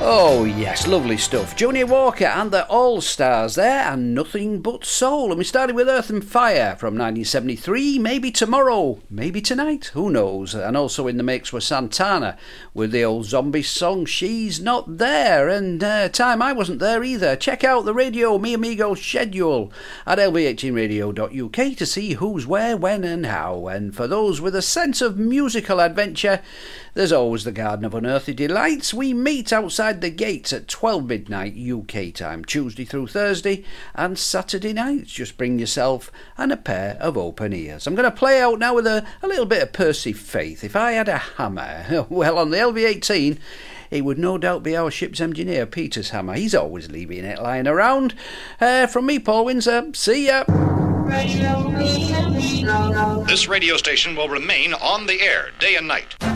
Oh yes, lovely stuff. Junior Walker and the All-Stars there, and Nothing But Soul. And we started with Earth and Fire from 1973, Maybe Tomorrow, Maybe Tonight, who knows. And also in the mix was Santana with the old zombie song She's Not There. And time I wasn't there either. Check out the Radio Mi Amigo schedule at lv18radio.uk to see who's where, when and how. And for those with a sense of musical adventure, there's always the Garden of Unearthly Delights. We meet outside the gates at 12 midnight UK time, Tuesday through Thursday, and Saturday nights. Just bring yourself and a pair of open ears. I'm going to play out now with a little bit of Percy Faith. If I had a hammer, well, on the LV18, it would no doubt be our ship's engineer, Peter's hammer. He's always leaving it lying around. From me, Paul Windsor, see ya. This radio station will remain on the air day and night.